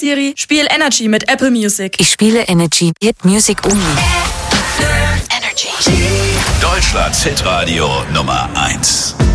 Siri, spiel Energy mit Apple Music. Ich spiele Energy, Hit Music only. Deutschlands Hitradio Nummer 1.